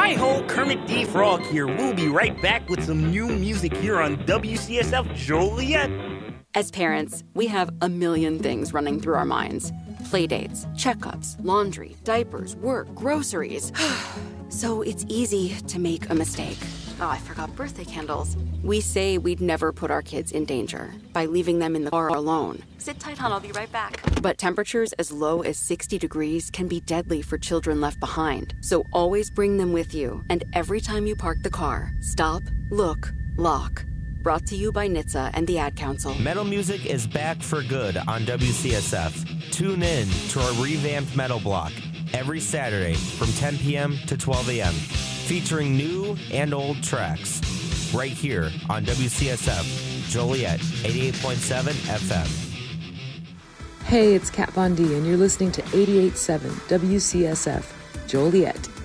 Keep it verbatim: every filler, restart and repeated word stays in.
Hi-ho, Kermit D. Frog here. We'll be right back with some new music here on W C S F Joliet. As parents, we have a million things running through our minds. Playdates, checkups, laundry, diapers, work, groceries. So it's easy to make a mistake. Oh, I forgot birthday candles. We say we'd never put our kids in danger by leaving them in the car alone. Sit tight, hon, I'll be right back. But temperatures as low as sixty degrees can be deadly for children left behind. So always bring them with you. And every time you park the car, stop, look, lock. Brought to you by N H T S A and the Ad Council. Metal music is back for good on W C S F. Tune in to our revamped Metal Block every Saturday from ten p.m. to twelve a.m. featuring new and old tracks right here on W C S F Joliet eighty-eight point seven F M. Hey, it's Kat Von D, and you're listening to eighty-eight point seven W C S F Joliet.